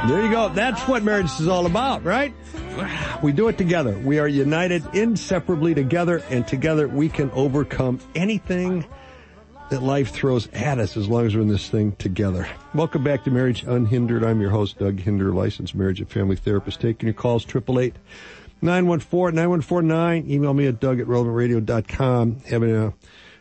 There you go. That's what marriage is all about, right? We do it together. We are united inseparably together, and together we can overcome anything that life throws at us as long as we're in this thing together. Welcome back to Marriage Unhindered. I'm your host, Doug Hinder, licensed marriage and family therapist. Taking your calls, 888-914-9149. Email me at doug@relevantradio.com. Having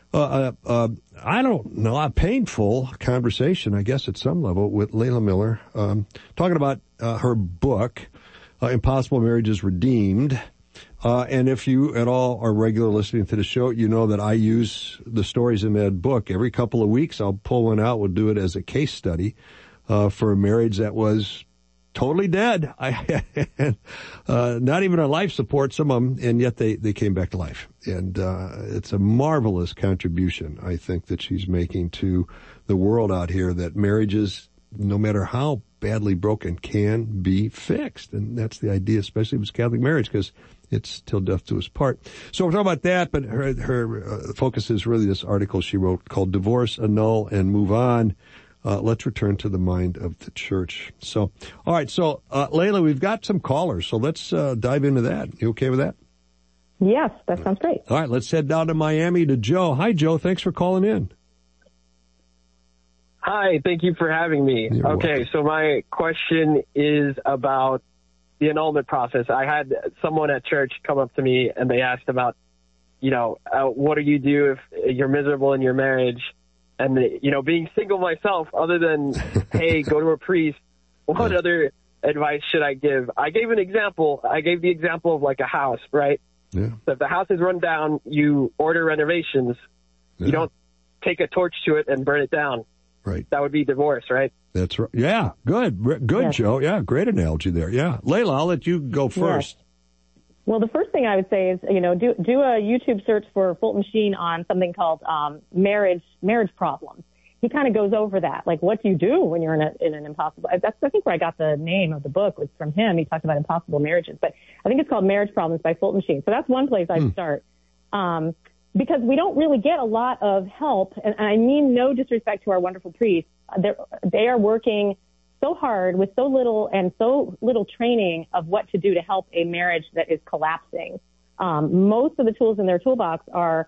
I don't know, a painful conversation, I guess, at some level with Layla Miller, talking about her book, Impossible Marriages Redeemed. And if you at all are regular listening to the show, you know that I use the stories in that book. Every couple of weeks, I'll pull one out. We'll do it as a case study for a marriage that was totally dead. Not even on life support, some of them, and yet they came back to life. And it's a marvelous contribution, I think, that she's making to the world out here, that marriages, no matter how badly broken, can be fixed. And that's the idea, especially if it's Catholic marriage, because it's till death do us part. So we're talking about that, but her focus is really this article she wrote called Divorce, Annul, and Move On. Let's return to the mind of the church. So, all right. So, Layla, we've got some callers, so let's dive into that. You okay with that? Yes, that sounds great. All right. Let's head down to Miami to Joe. Hi, Joe. Thanks for calling in. Hi. Thank you for having me. You're okay. welcome. So my question is about the annulment process. I had someone at church come up to me and they asked about, what do you do if you're miserable in your marriage? And, being single myself, other than, hey, go to a priest, what other advice should I give? I gave an example. I gave the example of like a house, right? Yeah. So if the house is run down, you order renovations. Yeah. You don't take a torch to it and burn it down. Right. That would be divorce, right? That's right. Yeah. Good, Yes. Joe. Yeah. Great analogy there. Yeah. Layla, I'll let you go first. Yes. Well, the first thing I would say is, do a YouTube search for Fulton Sheen on something called marriage problems. He kind of goes over that, like what do you do when you're in an impossible. That's I think where I got the name of the book was from him. He talked about impossible marriages, but I think it's called Marriage Problems by Fulton Sheen. So that's one place I'd start, because we don't really get a lot of help, and I mean no disrespect to our wonderful priests. They are working so hard with so little training of what to do to help a marriage that is collapsing. Most of the tools in their toolbox are,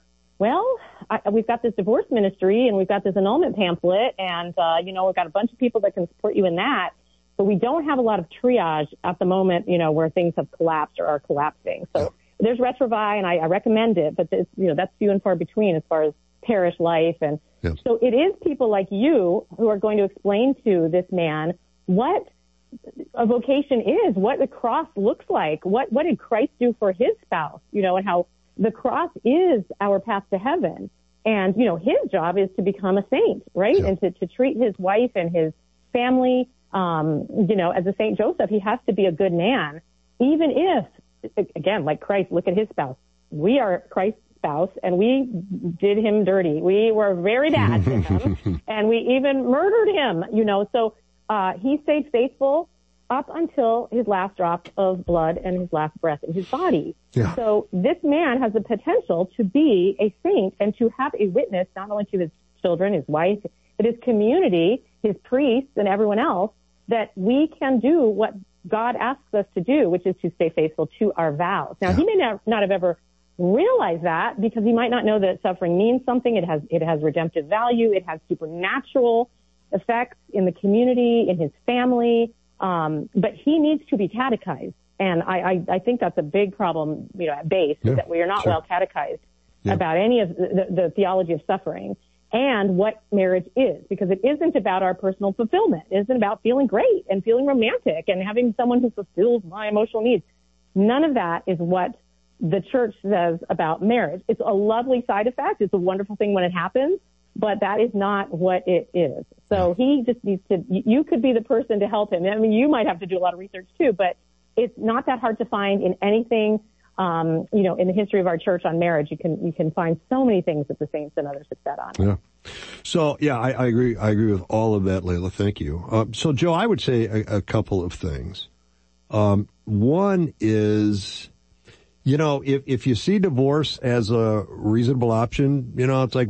we've got this divorce ministry and we've got this annulment pamphlet and, we've got a bunch of people that can support you in that. But we don't have a lot of triage at the moment, where things have collapsed or are collapsing. So there's Retrovi, and I recommend it, but that's few and far between as far as parish life. And so it is people like you who are going to explain to this man what a vocation is, what the cross looks like, what did Christ do for his spouse, and how the cross is our path to heaven. And, his job is to become a saint, right? Yeah. And to treat his wife and his family, as a Saint Joseph. He has to be a good man, even if, again, like Christ, look at his spouse. We are Christ's spouse, and we did him dirty. We were very bad to him, and we even murdered him, So he stayed faithful up until his last drop of blood and his last breath in his body. Yeah. So this man has the potential to be a saint and to have a witness not only to his children, his wife, but his community, his priests, and everyone else, that we can do what God asks us to do, which is to stay faithful to our vows. Now, he may not have ever realized that, because he might not know that suffering means something. It has redemptive value. It has supernatural effects in the community, in his family. But he needs to be catechized. And I think that's a big problem, at base, is that we are not well catechized about any of the theology of suffering and what marriage is, because it isn't about our personal fulfillment. It isn't about feeling great and feeling romantic and having someone who fulfills my emotional needs. None of that is what the church says about marriage. It's a lovely side effect. It's a wonderful thing when it happens, but that is not what it is. So he just needs to, you could be the person to help him. I mean, you might have to do a lot of research too, but it's not that hard to find in anything, in the history of our church on marriage. You can find so many things that the saints and others have said on it. Yeah. So, I agree. I agree with all of that, Layla. Thank you. So, Joe, I would say a couple of things. One is, if you see divorce as a reasonable option, it's like,